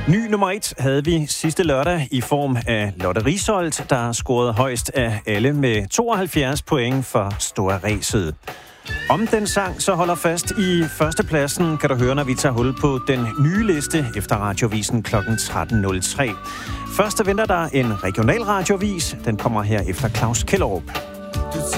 Ny nummer 1 havde vi sidste lørdag i form af Lotte Risholt, der scorede højst af alle med 72 point for Store Ræset. Om den sang så holder fast i førstepladsen, kan du høre, når vi tager hul på den nye liste efter radiovisen kl. 13.03. Først venter der en regional radiovis. Den kommer her efter Claus Kellerup.